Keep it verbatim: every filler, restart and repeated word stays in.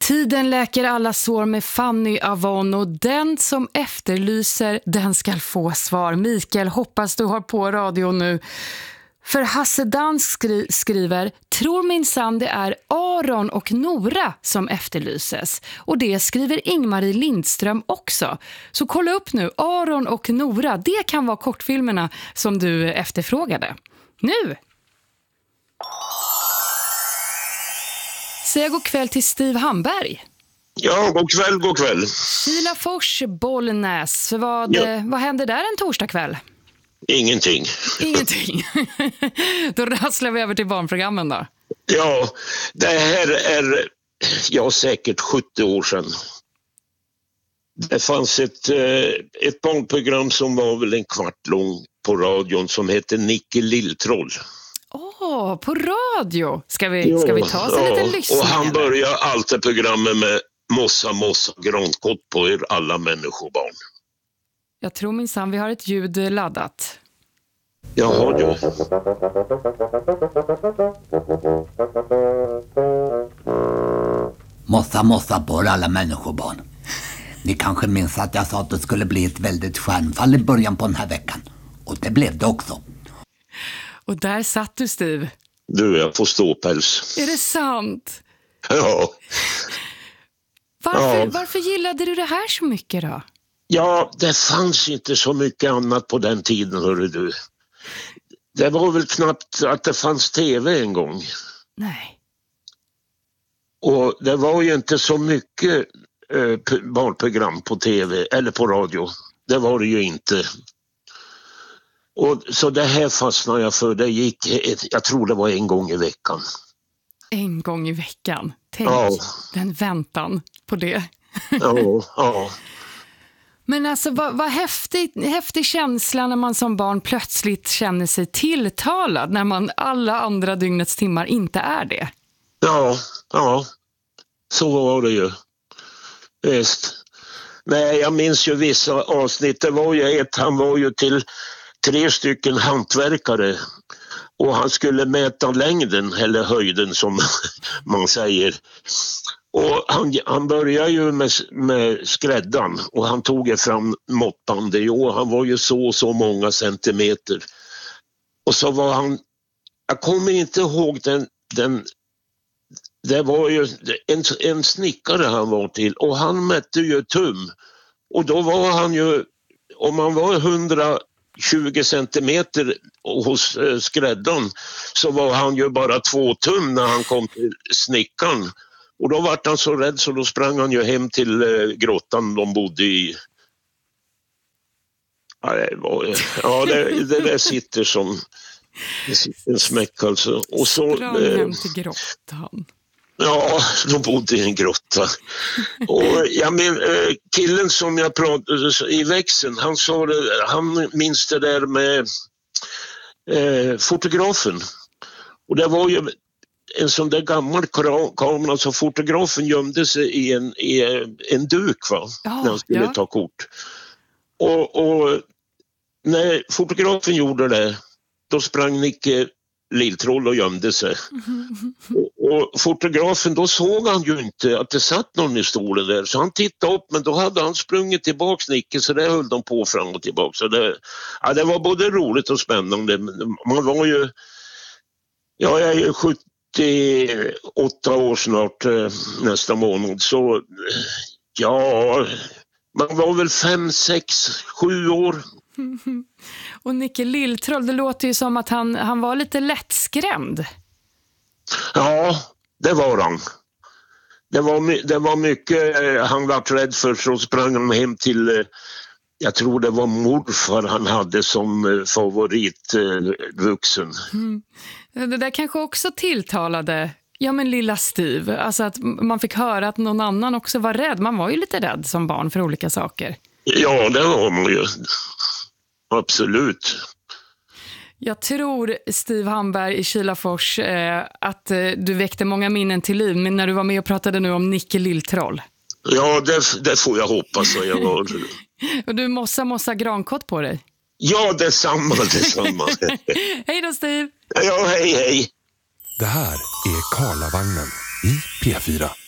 Tiden läker alla sår med Fanny Avon, och den som efterlyser, den ska få svar. Mikael, hoppas du har på radio nu. För Hasse Dansk skri- skriver, tror minsann det är Aron och Nora som efterlyses. Och det skriver Ingmarie Lindström också. Så kolla upp nu, Aron och Nora, det kan vara kortfilmerna som du efterfrågade. Nu! Säg god kväll till Steve Hamberg. Ja, god kväll, god kväll. Kilafors, Bollnäs. Vad, ja. vad händer där en torsdagkväll? Ingenting. Ingenting. Då rasslar vi över till barnprogrammen då. Ja, det här är ja, säkert sjuttio år sedan. Det fanns ett, ett barnprogram som var väl en kvart lång på radion som hette Nicke Lilltroll. Åh, oh, på radio. Ska vi, ska vi ta oss en ja, liten lyssning? Och han börjar alltid programmet med mossa, mossa, grankott på er alla människobarn. Jag tror minsann vi har ett ljud laddat. Jaha, du. Mossa, mossa på er alla människobarn. Ni kanske minns att jag sa att det skulle bli ett väldigt stjärnfall i början på den här veckan. Och det blev det också. Och där satt du, Steve. Du, jag får ståpäls. Är det sant? Ja. Varför, ja. varför gillade du det här så mycket då? Ja, det fanns inte så mycket annat på den tiden, hörru du. Det var väl knappt att det fanns tv en gång. Nej. Och det var ju inte så mycket eh, barnprogram på tv eller på radio. Det var det ju inte. Och så det här fastnade jag för. Det gick, jag tror det var en gång i veckan. En gång i veckan? Tänk ja. den väntan på det. Ja, ja. Men alltså vad, vad häftig, häftig känsla när man som barn plötsligt känner sig tilltalad när man alla andra dygnets timmar inte är det. Ja, ja. Så var det ju. Visst. Nej, jag minns ju vissa avsnitt. Det var ju ett, han var ju till tre stycken hantverkare och han skulle mäta längden eller höjden som man säger. Och han, han började ju med, med skräddan och han tog fram måttbandet. Jo, han var ju så och så många centimeter. Och så var han, jag kommer inte ihåg den, den det var ju en, en snickare han var till och han mätte ju tum. Och då var han ju, om han var hundratjugo centimeter hos eh, skräddan så var han ju bara två tum när han kom till snickaren. Och då var han så rädd så då sprang han ju hem till eh, grottan de bodde i. Ja, det, var, ja, det, det där sitter som det sitter en smäck alltså. Och så, sprang eh, hem till grottan. Ja, de bodde i en grotta. Och jag men, killen som jag pratade i växeln, han sa det, han minns det där med eh, fotografen. Och det var ju en sån där gammal kamera, så fotografen gömde sig i en, i en duk va, ja, när han skulle ja. ta kort. Och, och när fotografen gjorde det, då sprang Nicke Lilltroll och gömde sig. Mm. Och, och fotografen, då såg han ju inte att det satt någon i stolen där. Så han tittade upp, men då hade han sprungit tillbaks Nicke, så det höll de på fram och tillbaka. Så det, ja, det var både roligt och spännande. Man var ju, ja, jag är ju sjuttioåtta år snart nästa månad. Så ja, man var väl fem, sex, sju år. Och Nicke Lilltroll, det låter ju som att han, han var lite lättskrämd. Ja, det var han. Det var, det var mycket han var rädd för, så sprang han hem till, jag tror det var morfar han hade som favoritvuxen. Mm. Det där kanske också tilltalade, ja men lilla Steve, alltså att man fick höra att någon annan också var rädd. Man var ju lite rädd som barn för olika saker. Ja, det var man ju. Absolut. Jag tror, Steve Hamberg i Kilafors, eh, att eh, du väckte många minnen till liv, men när du var med och pratade nu om Nicke Lilltroll. Ja, det, det får jag hoppas. Jag var... och du mossa, mossa grankott på dig. Ja, detsamma, detsamma. Hej då, Steve. Ja, hej, hej. Det här är Karlavagnen i P fyra.